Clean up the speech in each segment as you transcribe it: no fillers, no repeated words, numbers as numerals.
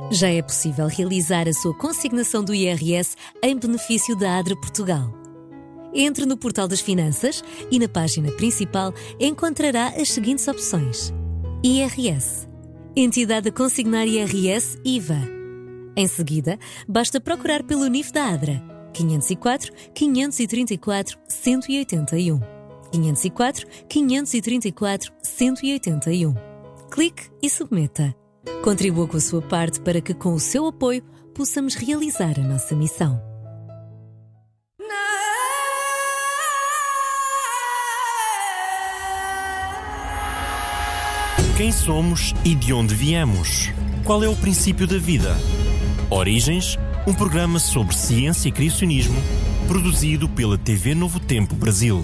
Já é possível realizar a sua consignação do IRS em benefício da ADRA Portugal. Entre no portal das finanças e na página principal encontrará as seguintes opções: IRS, entidade a consignar IRS IVA. Em seguida, basta procurar pelo NIF da ADRA 504 534 181. 504 534 181. Clique e submeta. Contribua com a sua parte para que, com o seu apoio, possamos realizar a nossa missão. Quem somos e de onde viemos? Qual é o princípio da vida? Origens, um programa sobre ciência e criacionismo, produzido pela TV Novo Tempo Brasil.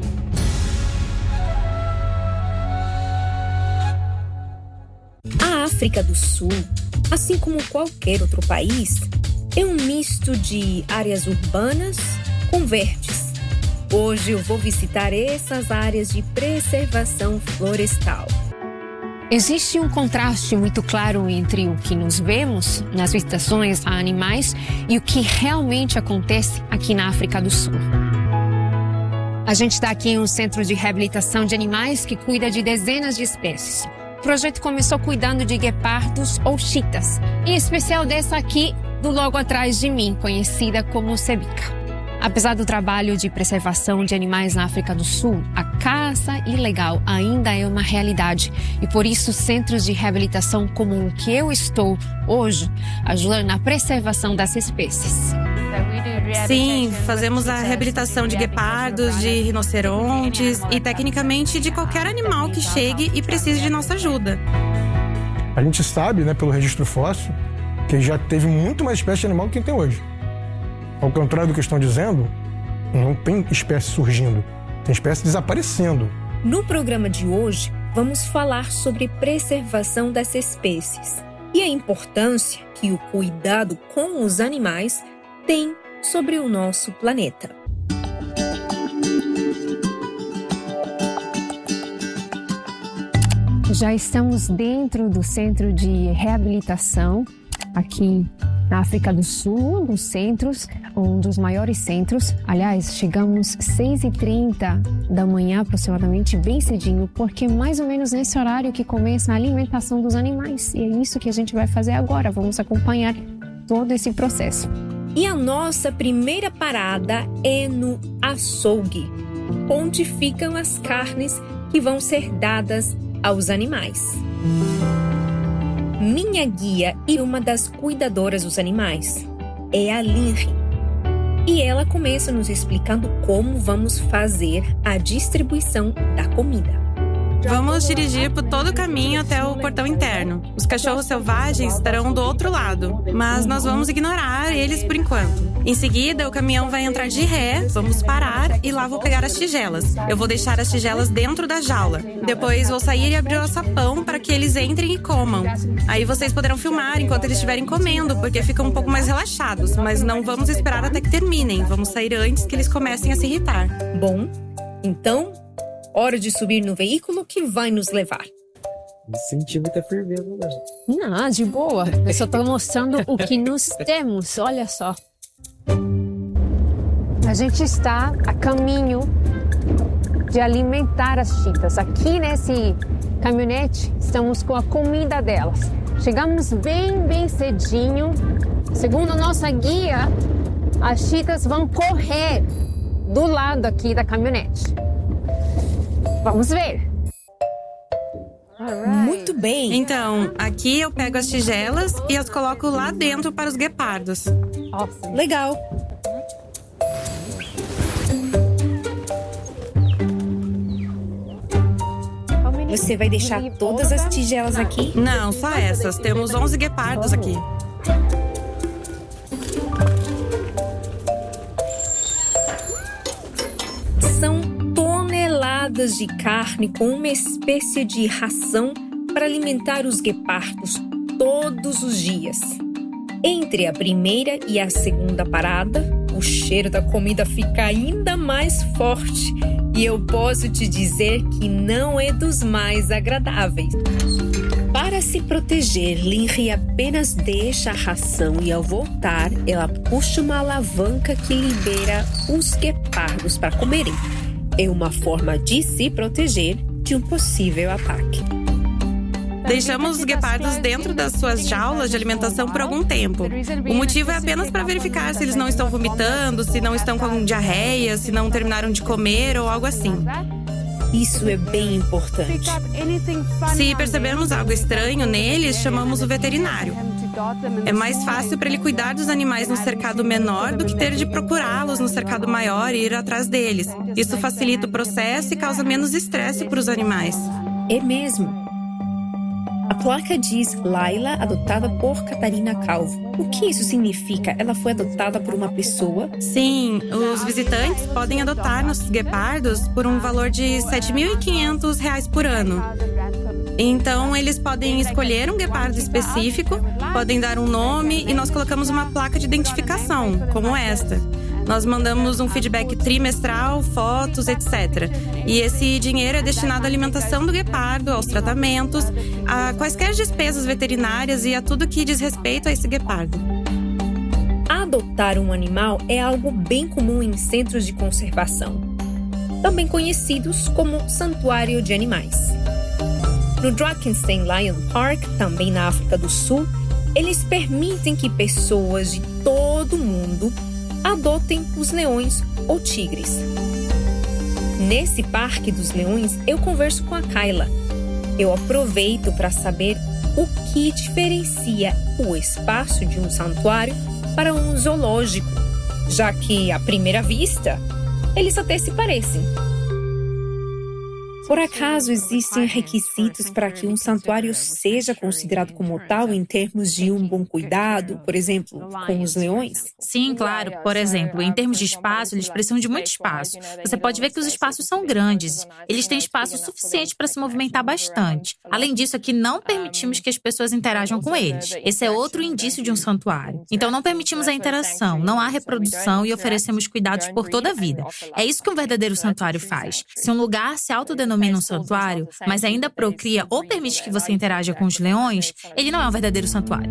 A África do Sul, assim como qualquer outro país, é um misto de áreas urbanas com verdes. Hoje eu vou visitar essas áreas de preservação florestal. Existe um contraste muito claro entre o que nos vemos nas visitações a animais e o que realmente acontece aqui na África do Sul. A gente está aqui em um centro de reabilitação de animais que cuida de dezenas de espécies. O projeto começou cuidando de guepardos ou chitas, em especial dessa aqui do logo atrás de mim, conhecida como cebica. Apesar do trabalho de preservação de animais na África do Sul, a caça ilegal ainda é uma realidade e por isso centros de reabilitação como o que eu estou hoje ajudam na preservação das espécies. Sim, fazemos a reabilitação de guepardos, de rinocerontes e tecnicamente de qualquer animal que chegue e precise de nossa ajuda. A gente sabe, pelo registro fóssil, que já teve muito mais espécies de animal do que tem hoje. Ao contrário do que estão dizendo, não tem espécie surgindo, tem espécie desaparecendo. No programa de hoje, vamos falar sobre preservação das espécies e a importância que o cuidado com os animais tem sobre o nosso planeta. Já estamos dentro do centro de reabilitação aqui na África do Sul, dos centros, um dos maiores centros. Aliás, chegamos 6h30 da manhã, aproximadamente, bem cedinho, porque mais ou menos nesse horário que começa a alimentação dos animais. E é isso que a gente vai fazer agora. Vamos acompanhar todo esse processo. E a nossa primeira parada é no açougue, onde ficam as carnes que vão ser dadas aos animais. Minha guia e uma das cuidadoras dos animais é a Linry. E ela começa nos explicando como vamos fazer a distribuição da comida. Vamos dirigir por todo o caminho até o portão interno. Os cachorros selvagens estarão do outro lado, mas nós vamos ignorar eles por enquanto. Em seguida, o caminhão vai entrar de ré, vamos parar e lá vou pegar as tigelas. Eu vou deixar as tigelas dentro da jaula. Depois vou sair e abrir o açapão para que eles entrem e comam. Aí vocês poderão filmar enquanto eles estiverem comendo, porque ficam um pouco mais relaxados, mas não vamos esperar até que terminem. Vamos sair antes que eles comecem a se irritar. Bom, então, hora de subir no veículo que vai nos levar. Me senti muita firmeza, né? Não, de boa. Eu só estou mostrando o que nós temos, olha só. A gente está a caminho de alimentar as chitas. Aqui nesse caminhonete, estamos com a comida delas. Chegamos bem cedinho. Segundo nossa guia, as chitas vão correr do lado aqui da caminhonete. Vamos ver. Muito bem. Então, aqui eu pego as tigelas e as coloco lá dentro para os guepardos. Awesome. Legal. Você vai deixar todas as tigelas aqui? Não, só essas. Temos 11 guepardos aqui. São toneladas de carne com uma espécie de ração para alimentar os guepardos todos os dias. Entre a primeira e a segunda parada, o cheiro da comida fica ainda mais forte e eu posso te dizer que não é dos mais agradáveis. Para Para se proteger, Linri apenas deixa a ração e, ao voltar, ela puxa uma alavanca que libera os guepardos para comerem. É uma forma de se proteger de um possível ataque. Deixamos os guepardos dentro das suas jaulas de alimentação por algum tempo. O motivo é apenas para verificar se eles não estão vomitando, se não estão com diarreia, se não terminaram de comer ou algo assim. Isso é bem importante. Se percebermos algo estranho neles, chamamos o veterinário. É mais fácil para ele cuidar dos animais no cercado menor do que ter de procurá-los no cercado maior e ir atrás deles. Isso facilita o processo e causa menos estresse para os animais. É mesmo. A placa diz Laila, adotada por Catarina Calvo. O que isso significa? Ela foi adotada por uma pessoa? Sim, os visitantes podem adotar nossos guepardos por um valor de R$ 7.500 por ano. Então, eles podem escolher um guepardo específico, podem dar um nome e nós colocamos uma placa de identificação, como esta. Nós mandamos um feedback trimestral, fotos, etc. E esse dinheiro é destinado à alimentação do guepardo, aos tratamentos, a quaisquer despesas veterinárias e a tudo que diz respeito a esse guepardo. Adotar um animal é algo bem comum em centros de conservação, também conhecidos como santuário de animais. No Drakenstein Lion Park, também na África do Sul, eles permitem que pessoas de todo o mundo adotem os leões ou tigres. Nesse Parque dos Leões, eu converso com a Kayla. Eu aproveito para saber o que diferencia o espaço de um santuário para um zoológico, já que, à primeira vista, eles até se parecem. Por acaso, existem requisitos para que um santuário seja considerado como tal em termos de um bom cuidado, por exemplo, com os leões? Sim, claro. Por exemplo, em termos de espaço, eles precisam de muito espaço. Você pode ver que os espaços são grandes. Eles têm espaço suficiente para se movimentar bastante. Além disso, aqui não permitimos que as pessoas interajam com eles. Esse é outro indício de um santuário. Então, não permitimos a interação, não há reprodução e oferecemos cuidados por toda a vida. É isso que um verdadeiro santuário faz. Se um lugar se autodenomina um santuário, mas ainda procria ou permite que você interaja com os leões, ele não é um verdadeiro santuário.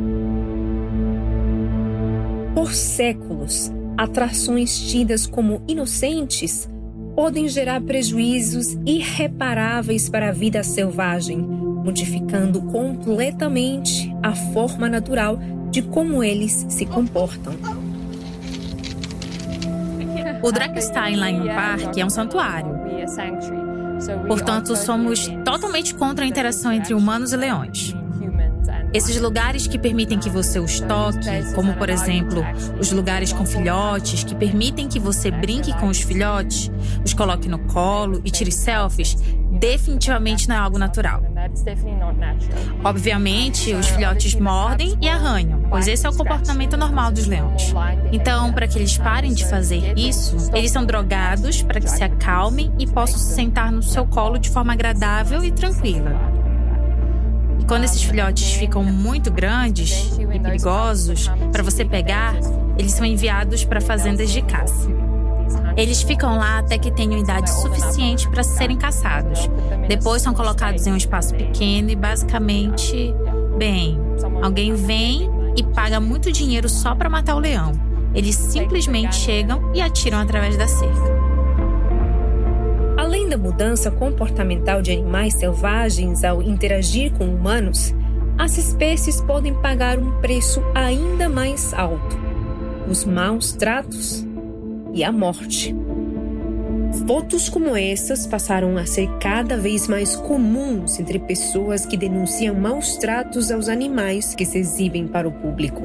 Por séculos, atrações tidas como inocentes podem gerar prejuízos irreparáveis para a vida selvagem, modificando completamente a forma natural de como eles se comportam. O Drakenstein Lion Park é um santuário. Portanto, somos totalmente contra a interação entre humanos e leões. Esses lugares que permitem que você os toque, como, por exemplo, os lugares com filhotes, que permitem que você brinque com os filhotes, os coloque no colo e tire selfies, definitivamente não é algo natural. Obviamente, os filhotes mordem e arranham, pois esse é o comportamento normal dos leões. Então, para que eles parem de fazer isso, eles são drogados para que se acalmem e possam se sentar no seu colo de forma agradável e tranquila. E quando esses filhotes ficam muito grandes e perigosos para você pegar, eles são enviados para fazendas de caça. Eles ficam lá até que tenham idade suficiente para serem caçados. Depois são colocados em um espaço pequeno e basicamente, alguém vem e paga muito dinheiro só para matar o leão. Eles simplesmente chegam e atiram através da cerca. Além da mudança comportamental de animais selvagens ao interagir com humanos, as espécies podem pagar um preço ainda mais alto: os maus tratos e a morte. Fotos como essas passaram a ser cada vez mais comuns entre pessoas que denunciam maus tratos aos animais que se exibem para o público.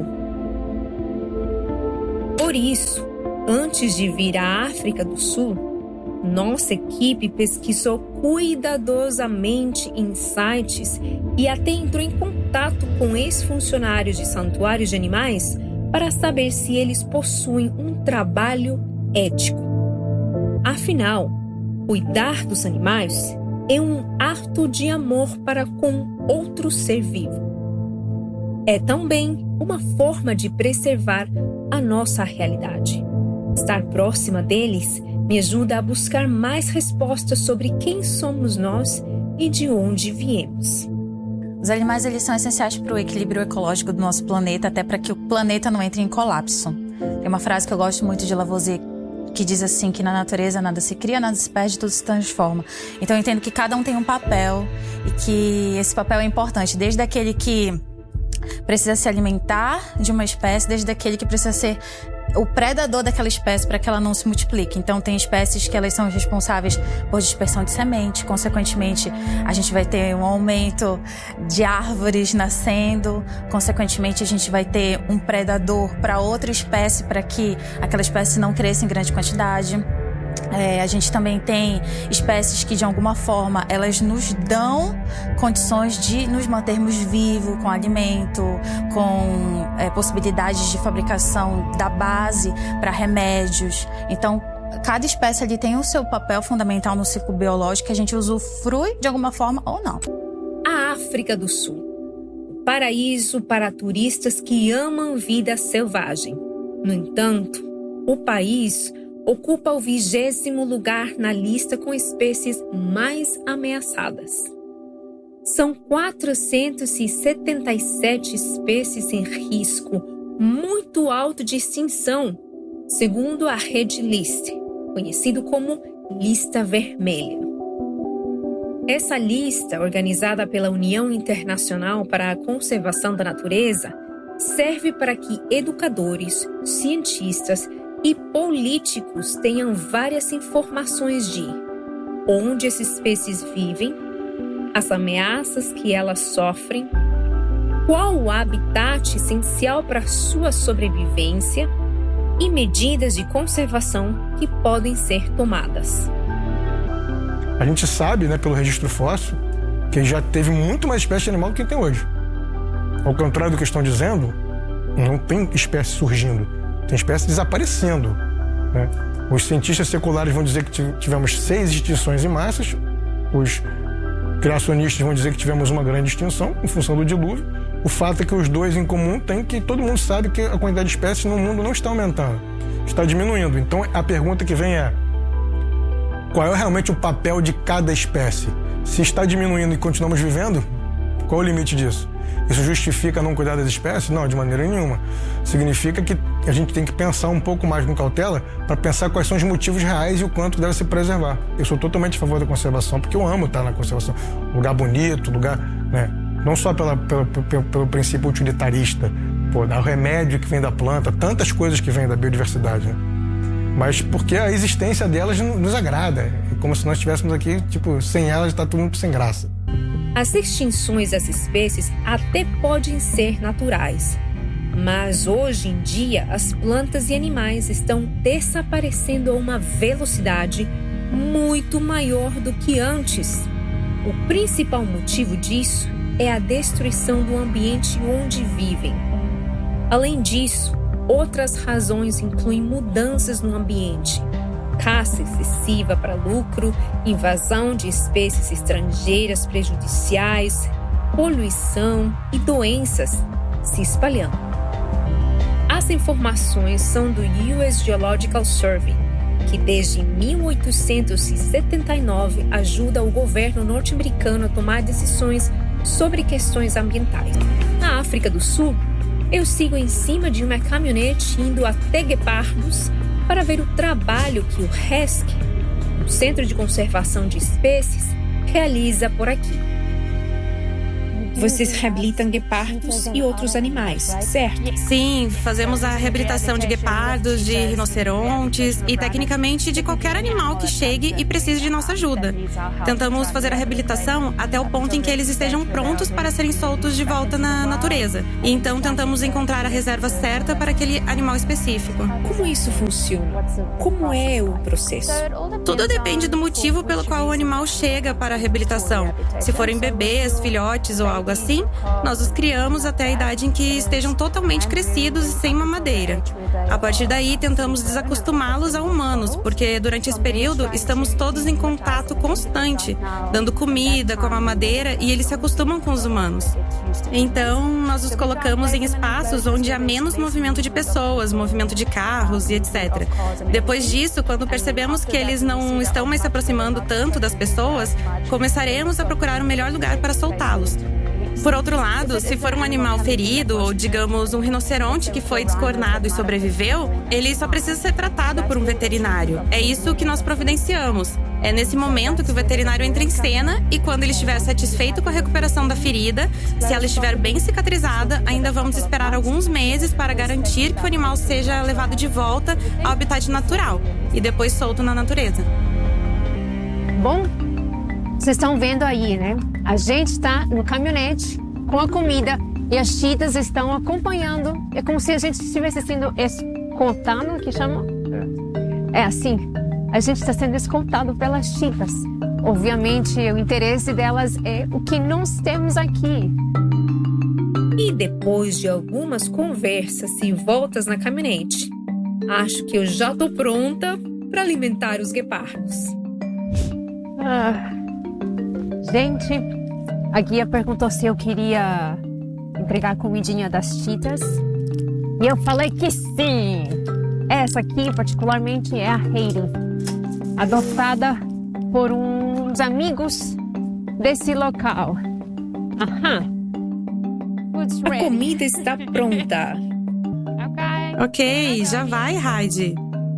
Por isso, antes de vir à África do Sul, nossa equipe pesquisou cuidadosamente em sites e até entrou em contato com ex-funcionários de santuários de animais para saber se eles possuem um trabalho ético. Afinal, cuidar dos animais é um ato de amor para com outro ser vivo. É também uma forma de preservar a nossa realidade. Estar próxima deles me ajuda a buscar mais respostas sobre quem somos nós e de onde viemos. Os animais, eles são essenciais para o equilíbrio ecológico do nosso planeta, até para que o planeta não entre em colapso. Tem uma frase que eu gosto muito de Lavoisier, que diz assim, que na natureza nada se cria, nada se perde, tudo se transforma. Então eu entendo que cada um tem um papel e que esse papel é importante, desde aquele que precisa se alimentar de uma espécie, desde aquele que precisa ser o predador daquela espécie para que ela não se multiplique. Então tem espécies que elas são responsáveis por dispersão de semente, consequentemente a gente vai ter um aumento de árvores nascendo, consequentemente a gente vai ter um predador para outra espécie para que aquela espécie não cresça em grande quantidade. A gente também tem espécies que de alguma forma elas nos dão condições de nos mantermos vivos com alimento, com possibilidades de fabricação da base para remédios. Então cada espécie ali tem o seu papel fundamental no ciclo biológico que a gente usufrui de alguma forma ou não. A África do Sul, o paraíso para turistas que amam vida selvagem. No entanto, o país ocupa o 20º lugar na lista com espécies mais ameaçadas. São 477 espécies em risco muito alto de extinção, segundo a Red List, conhecido como Lista Vermelha. Essa lista, organizada pela União Internacional para a Conservação da Natureza, serve para que educadores, cientistas e políticos tenham várias informações de onde essas espécies vivem, as ameaças que elas sofrem, qual o habitat essencial para sua sobrevivência e medidas de conservação que podem ser tomadas. A gente sabe, pelo registro fóssil, que já teve muito mais espécie de animal do que tem hoje. Ao contrário do que estão dizendo, não tem espécie surgindo. Tem espécies desaparecendo. Os cientistas seculares vão dizer que tivemos 6 extinções em massas, os criacionistas vão dizer que tivemos uma grande extinção em função do dilúvio. O fato é que os dois em comum têm que todo mundo sabe que a quantidade de espécies no mundo não está aumentando, está diminuindo. Então a pergunta que vem é: qual é realmente o papel de cada espécie? Se está diminuindo e continuamos vivendo, qual é o limite disso? Isso justifica não cuidar das espécies? Não, de maneira nenhuma. Significa que a gente tem que pensar um pouco mais com cautela para pensar quais são os motivos reais e o quanto deve se preservar. Eu sou totalmente a favor da conservação, porque eu amo estar na conservação. Lugar bonito, lugar... não só pelo princípio utilitarista, dar o remédio que vem da planta, tantas coisas que vêm da biodiversidade, mas porque a existência delas nos agrada. É como se nós estivéssemos aqui, sem elas está todo mundo sem graça. As extinções das espécies até podem ser naturais, mas hoje em dia as plantas e animais estão desaparecendo a uma velocidade muito maior do que antes. O principal motivo disso é a destruição do ambiente onde vivem. Além disso, outras razões incluem mudanças no ambiente, caça excessiva para lucro, invasão de espécies estrangeiras prejudiciais, poluição e doenças se espalhando. As informações são do US Geological Survey, que desde 1879 ajuda o governo norte-americano a tomar decisões sobre questões ambientais. Na África do Sul, eu sigo em cima de uma caminhonete indo até Guepardos para ver o trabalho que o RESC, o Centro de Conservação de Espécies, realiza por aqui. Vocês reabilitam guepardos e outros animais, certo? Sim, fazemos a reabilitação de guepardos, de rinocerontes e, tecnicamente, de qualquer animal que chegue e precise de nossa ajuda. Tentamos fazer a reabilitação até o ponto em que eles estejam prontos para serem soltos de volta na natureza. E então tentamos encontrar a reserva certa para aquele animal específico. Como isso funciona? Como é o processo? Tudo depende do motivo pelo qual o animal chega para a reabilitação. Se forem bebês, filhotes ou algo assim, nós os criamos até a idade em que estejam totalmente crescidos e sem mamadeira. A partir daí, tentamos desacostumá-los a humanos, porque durante esse período estamos todos em contato constante, dando comida com a mamadeira e eles se acostumam com os humanos. Então, nós os colocamos em espaços onde há menos movimento de pessoas, movimento de carros e etc. Depois disso, quando percebemos que eles não estão mais se aproximando tanto das pessoas, começaremos a procurar o melhor lugar para soltá-los. Por outro lado, se for um animal ferido, ou digamos um rinoceronte que foi descornado e sobreviveu, ele só precisa ser tratado por um veterinário. É isso que nós providenciamos. É nesse momento que o veterinário entra em cena e quando ele estiver satisfeito com a recuperação da ferida, se ela estiver bem cicatrizada, ainda vamos esperar alguns meses para garantir que o animal seja levado de volta ao habitat natural e depois solto na natureza. Bom, vocês estão vendo aí, né? A gente está no caminhonete com a comida e as chitas estão acompanhando. É como se a gente estivesse sendo escoltado, que chama? É assim. A gente está sendo escoltado pelas chitas. Obviamente, o interesse delas é o que nós temos aqui. E depois de algumas conversas e voltas na caminhonete, acho que eu já estou pronta para alimentar os guepardos. Gente, a guia perguntou se eu queria entregar a comidinha das chitas. E eu falei que sim! Essa aqui, particularmente, é a Heidi, adotada por uns amigos desse local. A comida está pronta. Ok, já vai, Heidi.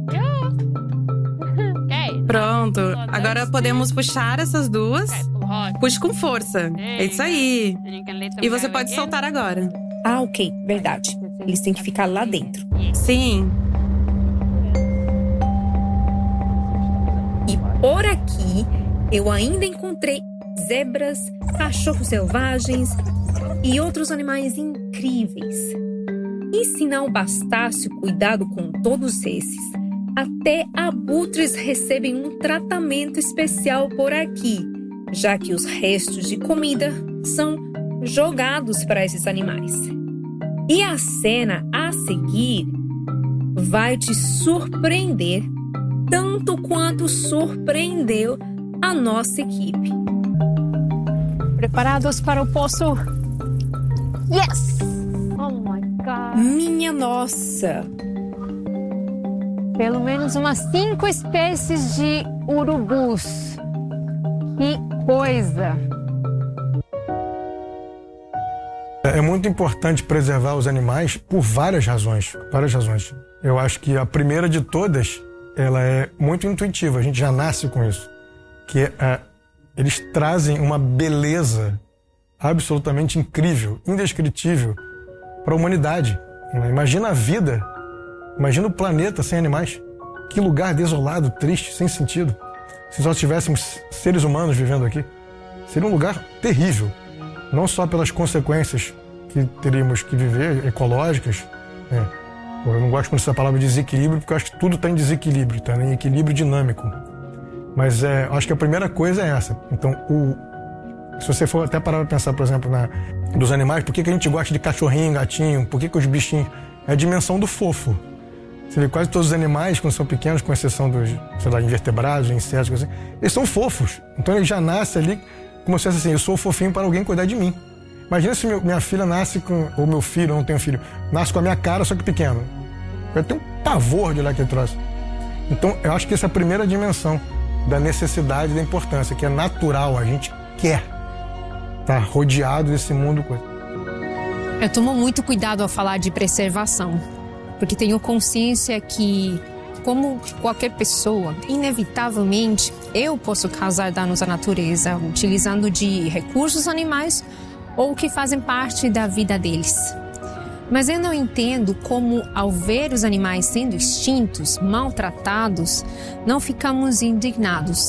Pronto, agora podemos puxar essas duas. Puxe com força. É isso aí. E você pode soltar agora. Ah, ok, verdade. Eles têm que ficar lá dentro. Sim. E por aqui, eu ainda encontrei zebras, cachorros selvagens e outros animais incríveis. E se não bastasse o cuidado com todos esses, até abutres recebem um tratamento especial por aqui, já que os restos de comida são jogados para esses animais. E a cena a seguir vai te surpreender tanto quanto surpreendeu a nossa equipe. Preparados para o poço? Yes! Oh my God! Minha nossa! Pelo menos umas 5 espécies de urubus. Que coisa! É muito importante preservar os animais por várias razões. Eu acho que a primeira de todas, ela é muito intuitiva. A gente já nasce com isso. Que eles trazem uma beleza absolutamente incrível, indescritível para a humanidade. Imagina a vida, imagina o planeta sem animais. Que lugar desolado, triste, sem sentido. Se só tivéssemos seres humanos vivendo aqui, seria um lugar terrível. Não só pelas consequências que teríamos que viver, ecológicas. Eu não gosto muito dessa palavra desequilíbrio, porque eu acho que tudo está em desequilíbrio, está em equilíbrio dinâmico. Mas acho que a primeira coisa é essa. Então, se você for até parar para pensar, por exemplo, dos animais, por que a gente gosta de cachorrinho, gatinho, por que os bichinhos... É a dimensão do fofo. Você vê quase todos os animais, quando são pequenos, com exceção dos, invertebrados, insetos, assim, eles são fofos. Então ele já nasce ali, como se fosse assim, eu sou fofinho para alguém cuidar de mim. Imagina se minha filha nasce com, ou meu filho, eu não tenho filho, nasce com a minha cara, só que pequeno. Eu tenho um pavor de olhar aquele troço. Então eu acho que essa é a primeira dimensão da necessidade e da importância, que é natural, a gente quer estar rodeado desse mundo. Eu tomo muito cuidado ao falar de preservação, porque tenho consciência que, como qualquer pessoa, inevitavelmente eu posso causar danos à natureza, utilizando de recursos animais ou que fazem parte da vida deles. Mas eu não entendo como, ao ver os animais sendo extintos, maltratados, não ficamos indignados.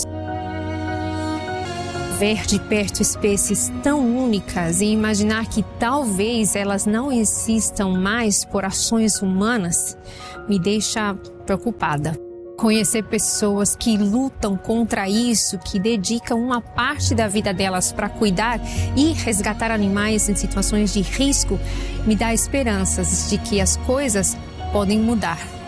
Ver de perto espécies tão únicas e imaginar que talvez elas não existam mais por ações humanas me deixa preocupada. Conhecer pessoas que lutam contra isso, que dedicam uma parte da vida delas para cuidar e resgatar animais em situações de risco, me dá esperanças de que as coisas podem mudar.